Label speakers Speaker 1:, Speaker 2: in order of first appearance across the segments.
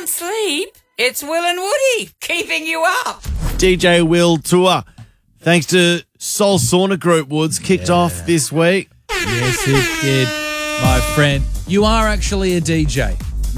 Speaker 1: can't sleep? It's Will and Woody keeping you up.
Speaker 2: DJ Will Tour, thanks to Soul Sauna Group, Woods, kicked off this week.
Speaker 3: Yes, it did, my friend. You are actually a DJ.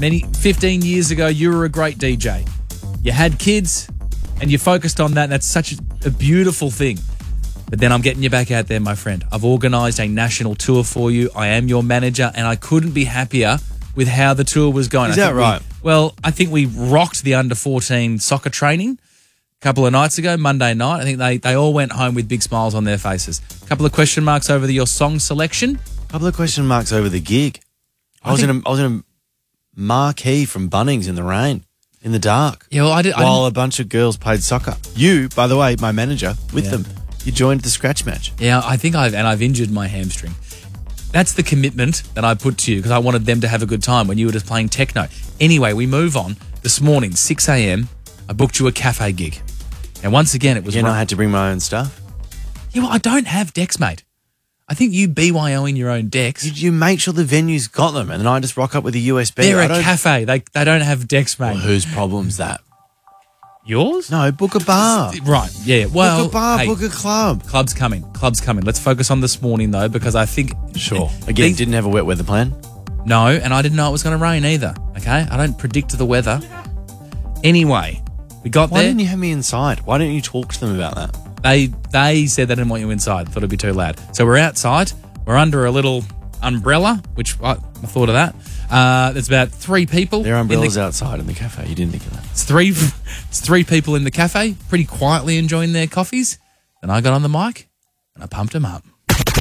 Speaker 3: 15 years ago, you were a great DJ. You had kids and you focused on that. That's such a beautiful thing. But then I'm getting you back out there, my friend. I've organised a national tour for you. I am your manager and I couldn't be happier with how the tour was going.
Speaker 2: Is that right?
Speaker 3: I think we rocked the under-14 soccer training a couple of nights ago, Monday night. I think they all went home with big smiles on their faces. A couple of question marks over your song selection.
Speaker 2: A couple of question marks over the gig. I was in a marquee from Bunnings in the rain, in the dark.
Speaker 3: Yeah, well,
Speaker 2: while a bunch of girls played soccer. You, by the way, my manager, with them. You joined the scratch match.
Speaker 3: Yeah, I think I've injured my hamstring. That's the commitment that I put to you because I wanted them to have a good time when you were just playing techno. Anyway, we move on. This morning, 6 a.m, I booked you a cafe gig. And once again, it was...
Speaker 2: I had to bring my own stuff?
Speaker 3: Yeah, well, I don't have decks, mate. I think you BYOing your own decks.
Speaker 2: You make sure the venue's got them and then I just rock up with a USB.
Speaker 3: They're a cafe. They don't have decks, mate.
Speaker 2: Well, whose problem's that?
Speaker 3: Yours?
Speaker 2: No, book a bar.
Speaker 3: Right, yeah. Well,
Speaker 2: book a bar, book a club.
Speaker 3: Club's coming. Let's focus on this morning, though, because I think...
Speaker 2: Sure. Again, didn't have a wet weather plan?
Speaker 3: No, and I didn't know it was going to rain either, okay? I don't predict the weather. Anyway, we got there.
Speaker 2: Why didn't you have me inside? Why didn't you talk to them about that?
Speaker 3: They said they didn't want you inside. Thought it'd be too loud. So we're outside. We're under a little umbrella, which I thought of that. There's about 3 people.
Speaker 2: There are umbrellas outside in the cafe. You didn't think of that.
Speaker 3: It's three people in the cafe, pretty quietly enjoying their coffees. Then I got on the mic and I pumped them up.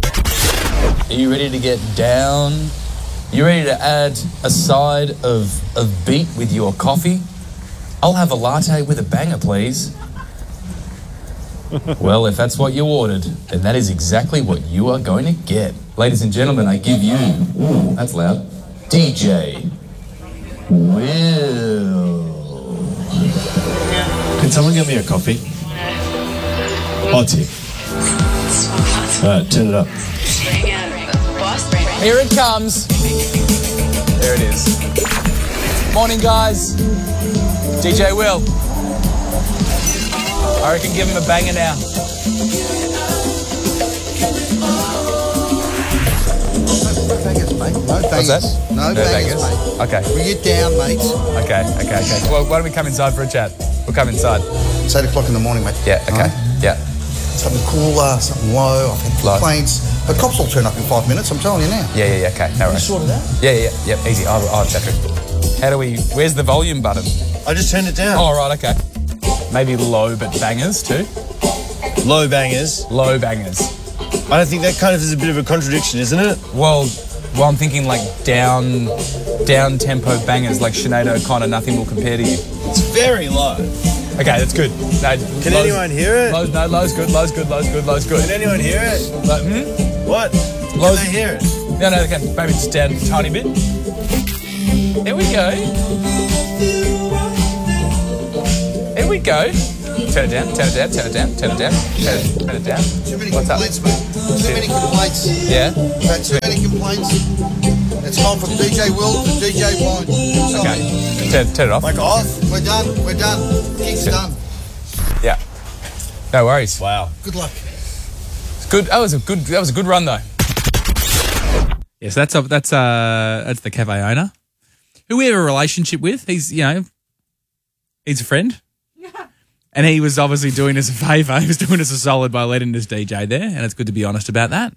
Speaker 4: Are you ready to get down? You ready to add a side of beat with your coffee? I'll have a latte with a banger, please. Well, if that's what you ordered, then that is exactly what you are going to get. Ladies and gentlemen, I give you, that's loud, DJ Will.
Speaker 5: Can someone get me a coffee? Hot tea. All right, turn it up.
Speaker 4: Here it comes. There it is. Morning, guys. DJ Will. I reckon give him a banger now.
Speaker 6: No bangers, mate. No bangers.
Speaker 4: What's that?
Speaker 6: No bangers, mate.
Speaker 4: Okay.
Speaker 6: Bring it down, mate.
Speaker 4: Okay. Well, why don't we come inside for a chat? We'll come inside.
Speaker 6: It's 8 o'clock in the morning, mate.
Speaker 4: Yeah, okay. Yeah.
Speaker 6: Something cooler, something low. I've had
Speaker 4: Low.
Speaker 6: complaints. But cops will turn up in 5 minutes, I'm telling you now.
Speaker 4: Yeah, okay. No worries.
Speaker 6: You sorted out?
Speaker 4: Yeah, easy. I'll check it. How do we... Where's the volume button?
Speaker 5: I just turned it down.
Speaker 4: Oh, right, okay. Maybe low but bangers too?
Speaker 5: Low bangers.
Speaker 4: Low bangers.
Speaker 5: I don't think that kind of is a bit of a contradiction, isn't it?
Speaker 4: Well, I'm thinking like down tempo bangers like Sinead O'Connor, Nothing Will Compare to You.
Speaker 5: It's very low.
Speaker 4: Okay, that's good. No,
Speaker 5: Can anyone hear it?
Speaker 4: Low's good.
Speaker 5: Can anyone hear it? What?
Speaker 4: Low.
Speaker 5: Can they hear it?
Speaker 4: No, they can. Maybe just down a tiny bit. There we go. Turn it down.
Speaker 6: Too many
Speaker 4: What's up?
Speaker 6: complaints, mate. Too many complaints.
Speaker 4: Yeah?
Speaker 6: Had too many complaints. It's gone from DJ Will to DJ Wine.
Speaker 4: Okay. Turn it off.
Speaker 5: Like off?
Speaker 6: We're done. Gig's done.
Speaker 4: Yeah. No worries.
Speaker 5: Wow.
Speaker 6: Good luck.
Speaker 4: It's good. That was a good run though.
Speaker 3: Yes, that's the cafe owner who we have a relationship with. He's a friend. And he was obviously doing us a favour. He was doing us a solid by letting us DJ there, and it's good to be honest about that.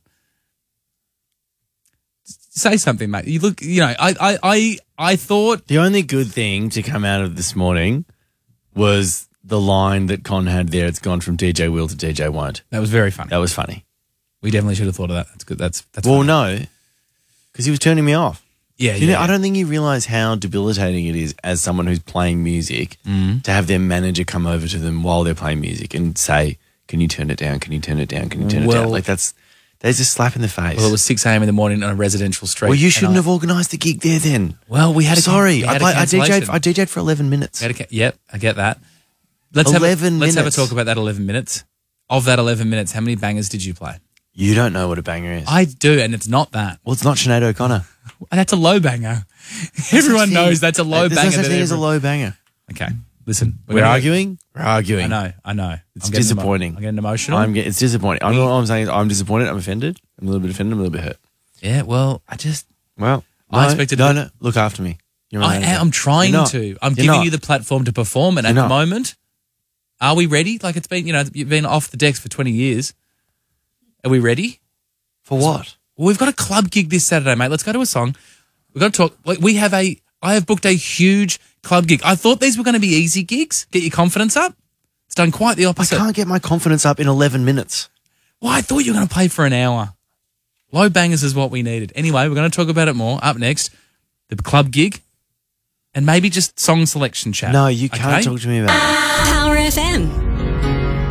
Speaker 3: Say something, mate. You look, I thought...
Speaker 2: The only good thing to come out of this morning was the line that Con had there. It's gone from DJ Will to DJ Won't.
Speaker 3: That was very funny.
Speaker 2: That was funny.
Speaker 3: We definitely should have thought of that. That's good. That's
Speaker 2: well,
Speaker 3: funny.
Speaker 2: no, because he was turning me off.
Speaker 3: Yeah,
Speaker 2: I don't think you realise how debilitating it is as someone who's playing music to have their manager come over to them while they're playing music and say, can you turn it down? Can you turn it down? Can you turn it down? Like there's a slap in the face.
Speaker 3: Well, it was 6 a.m. in the morning on a residential street.
Speaker 2: Well, you shouldn't have organised the gig there then.
Speaker 3: Well, we had a
Speaker 2: Sorry, I
Speaker 3: cancellation.
Speaker 2: DJ'd for 11 minutes.
Speaker 3: Yep, I get that. Let's have a talk about that 11 minutes. Of that 11 minutes, how many bangers did you play?
Speaker 2: You don't know what a banger is.
Speaker 3: I do, and it's not that.
Speaker 2: Well, it's not Sinead O'Connor.
Speaker 3: That's a low banger. Everyone knows that's a low
Speaker 2: There's
Speaker 3: banger.
Speaker 2: no such
Speaker 3: that
Speaker 2: thing as a
Speaker 3: everyone-
Speaker 2: low banger.
Speaker 3: Okay, listen.
Speaker 2: We're
Speaker 3: gonna-
Speaker 2: arguing. We're arguing.
Speaker 3: I know.
Speaker 2: It's
Speaker 3: I'm getting
Speaker 2: disappointing.
Speaker 3: I'm getting emotional.
Speaker 2: It's disappointing. All I'm saying is I'm disappointed. I'm offended. I'm a little bit offended. I'm a little bit hurt.
Speaker 3: yeah, well,
Speaker 2: Well,
Speaker 3: I
Speaker 2: no,
Speaker 3: expected
Speaker 2: no,
Speaker 3: a bit-
Speaker 2: no. Look after me. You're my
Speaker 3: I
Speaker 2: manager.
Speaker 3: am trying
Speaker 2: You're not.
Speaker 3: to. I'm
Speaker 2: You're
Speaker 3: giving
Speaker 2: not.
Speaker 3: you the platform to perform, and at
Speaker 2: You're
Speaker 3: the
Speaker 2: not.
Speaker 3: moment, are we ready? Like it's been, you've been off the decks for 20 years. Are we ready?
Speaker 2: For what?
Speaker 3: Well, we've got a club gig this Saturday, mate. Let's go to a song. We've got to talk. Like, I have booked a huge club gig. I thought these were going to be easy gigs. Get your confidence up. It's done quite the
Speaker 2: I
Speaker 3: opposite.
Speaker 2: can't get my confidence up in 11 minutes.
Speaker 3: Well, I thought you were going to play for an hour. Low bangers is what we needed. Anyway, we're going to talk about it more. Up next, the club gig and maybe just song selection chat.
Speaker 2: No, you can't
Speaker 3: Okay?
Speaker 2: talk to me about it.
Speaker 7: Power FM.